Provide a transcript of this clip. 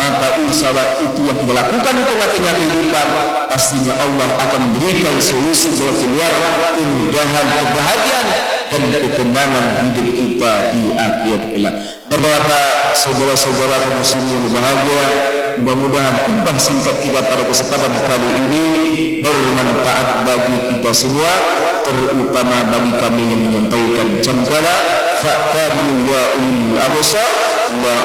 maka salat itu yang dilakukan untuk artinya kehidupan, pastinya Allah akan memberikan solusi jalan keluar, kemudahan, kebahagiaan dan ketenangan hidup kita di akhirat kelak. Beberapa saudara-saudara muslimin berbahagia, mudah-mudahan imbang singkat kita pada kesempatan kali ini bermanfaat bagi kita semua, terutama bagi kami yang menyampaikan jambala fa'tabu wa ulil absar wa